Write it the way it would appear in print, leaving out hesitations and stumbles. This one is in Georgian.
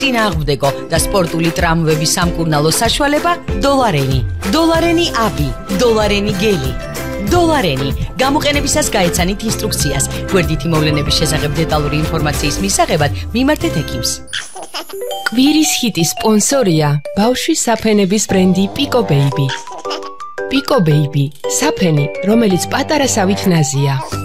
წინააღმდეგო და სპორტული ტრამვების სამკურნალო საშუალება დოლარენი. დოლარენი აბი, დოლარენი გელი. დოლარენი. გამოყენებისას გაეცანით ინსტრუქციას. გვერდითი მოვლენების შესახებ დეტალური ინფორმაციის მისაღებად მიმართეთ ექიმს. კვირის ჰიტის სპონსორია ბავშვის საფენების ბრენდი Pico Baby. Pico Baby, საფენი, რომელიც პატარასავით ნაზია.